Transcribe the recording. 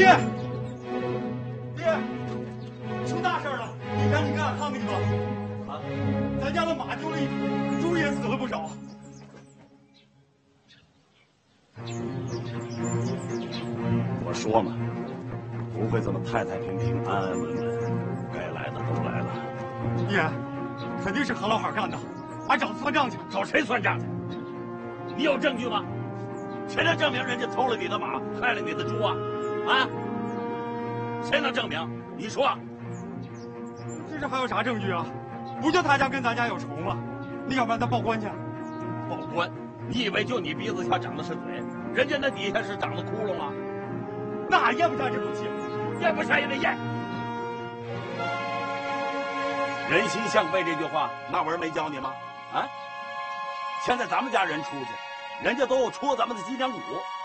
爹，爹，出大事了！你赶紧给俺看看去吧。啊，咱家的马丢了一匹，猪也死了不少。 我说嘛，不会这么太太平平、安安稳稳，该来的都来了。 爹，肯定是何老汉干的，俺找他算账去。 找谁算账去？你有证据吗？谁能证明人家偷了你的马，害了你的猪啊？啊？谁能证明？你说。 这还有啥证据啊？不就他家跟咱家有仇吗？你要不然咱报官去。 报官？你以为就你鼻子下长的是嘴，人家那底下是长了窟窿吗？ 那俺咽不下这口气， 咽不下也得咽。人心向背这句话，那文没教你吗？啊！现在咱们家人出去，人家都有戳咱们的脊梁骨，